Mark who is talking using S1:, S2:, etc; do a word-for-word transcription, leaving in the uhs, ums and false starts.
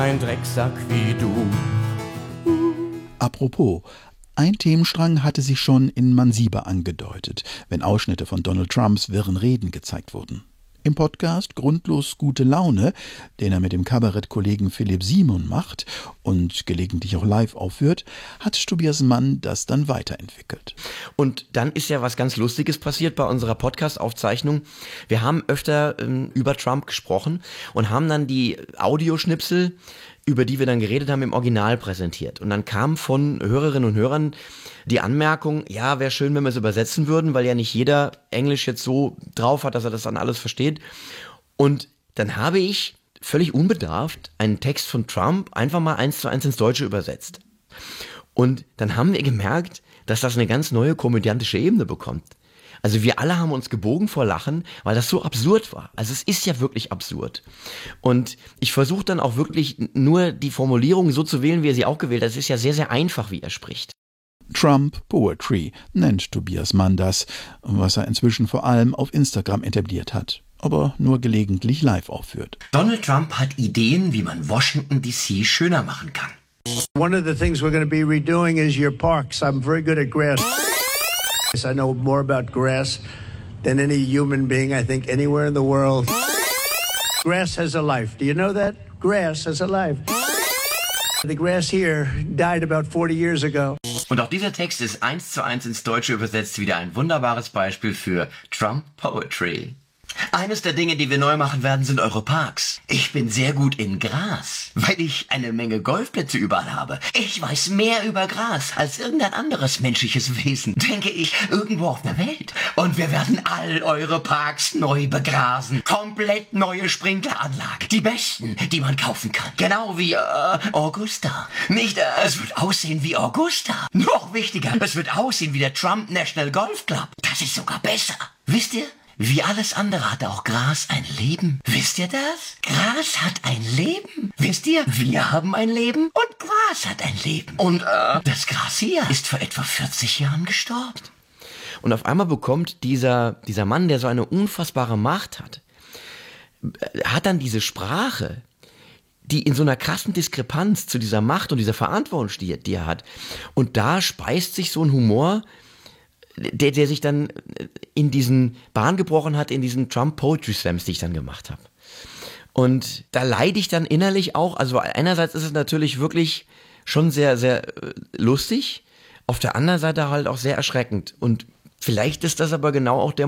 S1: Ein Drecksack wie du.
S2: Apropos, ein Themenstrang hatte sich schon in Mansiba angedeutet, wenn Ausschnitte von Donald Trumps wirren Reden gezeigt wurden. Im Podcast Grundlos gute Laune, den er mit dem Kabarettkollegen Philipp Simon macht und gelegentlich auch live aufführt, hat Tobias Mann das dann weiterentwickelt.
S1: Und dann ist ja was ganz Lustiges passiert bei unserer Podcast-Aufzeichnung. Wir haben öfter ähm, über Trump gesprochen und haben dann die Audioschnipsel, über die wir dann geredet haben, im Original präsentiert. Und dann kam von Hörerinnen und Hörern die Anmerkung, ja, wäre schön, wenn wir es übersetzen würden, weil ja nicht jeder Englisch jetzt so drauf hat, dass er das dann alles versteht. Und dann habe ich völlig unbedarft einen Text von Trump einfach mal eins zu eins ins Deutsche übersetzt. Und dann haben wir gemerkt, dass das eine ganz neue komödiantische Ebene bekommt. Also wir alle haben uns gebogen vor Lachen, weil das so absurd war. Also es ist ja wirklich absurd. Und ich versuche dann auch wirklich nur die Formulierung so zu wählen, wie er sie auch gewählt hat. Es ist ja sehr, sehr einfach, wie er spricht.
S2: Trump Poetry nennt Tobias Mann das, was er inzwischen vor allem auf Instagram etabliert hat, aber nur gelegentlich live aufführt.
S3: Donald Trump hat Ideen, wie man Washington D C schöner machen kann.
S4: One of the things we're going to be redoing is your parks. I'm very good at grass. I know more about grass than any human being, I think, anywhere in the world. Grass has a life. Do you know that? Grass has a life. The grass here died about forty years ago.
S3: Und auch dieser Text ist eins zu eins ins Deutsche übersetzt, wieder ein wunderbares Beispiel für Trump Poetry. Eines der Dinge, die wir neu machen werden, sind eure Parks. Ich bin sehr gut in Gras, weil ich eine Menge Golfplätze überall habe. Ich weiß mehr über Gras als irgendein anderes menschliches Wesen, denke ich, irgendwo auf der Welt. Und wir werden all eure Parks neu begrasen. Komplett neue Sprinkleranlagen. Die besten, die man kaufen kann. Genau wie, äh, Augusta. Nicht, äh, es wird aussehen wie Augusta. Noch wichtiger, es wird aussehen wie der Trump National Golf Club. Das ist sogar besser. Wisst ihr? Wie alles andere hat auch Gras ein Leben. Wisst ihr das? Gras hat ein Leben. Wisst ihr? Wir haben ein Leben und Gras hat ein Leben. Und äh, das Gras hier ist vor etwa vierzig Jahren gestorben.
S1: Und auf einmal bekommt dieser, dieser Mann, der so eine unfassbare Macht hat, hat dann diese Sprache, die in so einer krassen Diskrepanz zu dieser Macht und dieser Verantwortung steht, die er hat. Und da speist sich so ein Humor, der, der sich dann in diesen Bahn gebrochen hat, in diesen Trump Poetry Slams, die ich dann gemacht habe. Und da leide ich dann innerlich auch, also einerseits ist es natürlich wirklich schon sehr, sehr lustig, auf der anderen Seite halt auch sehr erschreckend. Und vielleicht ist das aber genau auch der